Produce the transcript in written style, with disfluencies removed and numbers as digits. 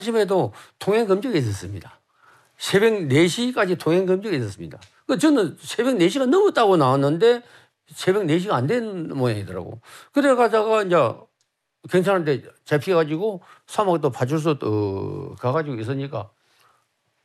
집에도 통행 금지가 있었습니다. 새벽 4시까지 통행 금지가 있었습니다. 저는 새벽 4시가 넘었다고 나왔는데 새벽 4시가 안 된 모양이더라고. 그래 가다가 이제 괜찮은데 잡혀가지고 사막도 파출소 가가지고 있으니까